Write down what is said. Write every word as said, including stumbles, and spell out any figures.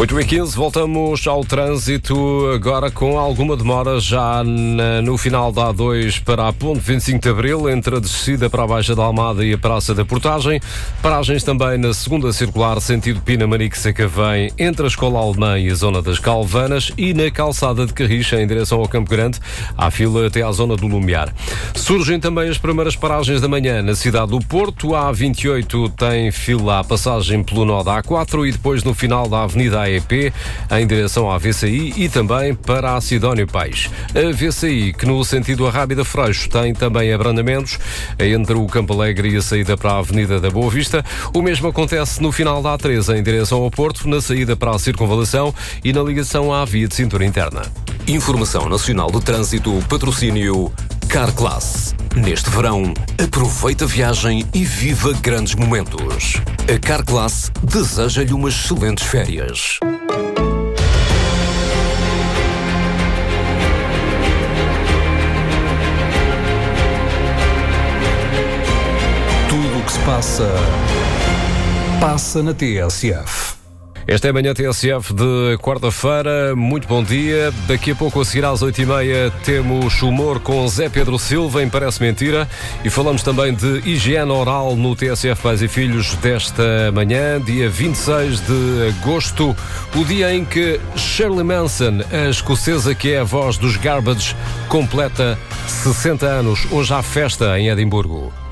oito e quinze, voltamos ao trânsito, agora com alguma demora já na, no final da A dois para a Ponte vinte e cinco de Abril, entre a descida para a Baixa da Almada e a Praça da Portagem. Paragens também na segunda circular, sentido Pina-Manique-Sacavém, entre a Escola Alemã e a Zona das Calvanas, e na calçada de Carricha, em direção ao Campo Grande, há fila até à Zona do Lumiar. Surgem também as primeiras paragens da manhã na cidade do Porto. A A vinte e oito tem fila à passagem pelo nó da A quatro e depois no final da Avenida A E P, em direção à V C I e também para a Sidónio Pais. A V C I, que no sentido Arrábida-Freixo tem também abrandamentos entre o Campo Alegre e a saída para a Avenida da Boa Vista. O mesmo acontece no final da A três, em direção ao Porto, na saída para a Circunvalação e na ligação à via de cintura interna. Informação Nacional do Trânsito, patrocínio Carclass. Neste verão, aproveita a viagem e viva grandes momentos. A Carclass deseja-lhe umas excelentes férias. Tudo o que se passa, passa na T S F. Esta é a manhã T S F de quarta-feira. Muito bom dia. Daqui a pouco, a seguir às oito e meia, temos humor com Zé Pedro Silva, em Parece Mentira. E falamos também de higiene oral no T S F Pais e Filhos desta manhã, dia vinte e seis de agosto, o dia em que Shirley Manson, a escocesa que é a voz dos Garbage, completa sessenta anos. Hoje há festa em Edimburgo.